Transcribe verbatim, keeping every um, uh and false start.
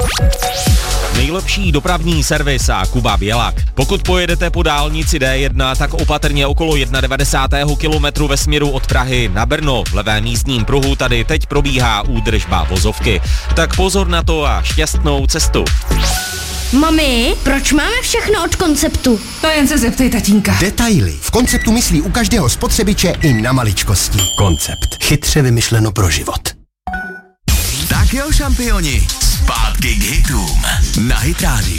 Nejlepší dopravní servis a Kuba Bělak. Pokud pojedete po dálnici D jedna, tak opatrně okolo devadesátého prvního kilometru ve směru od Prahy na Brno. V levém jízdním pruhu tady teď probíhá údržba vozovky. Tak pozor na to a šťastnou cestu. Mami, proč máme všechno od Konceptu? To jen se zeptej tatínka. Detaily. V Konceptu myslí u každého spotřebiče i na maličkosti. Koncept. Chytře vymyšleno pro život. Tak jo, šampioni, zpátky k hitům na Hit rádiu.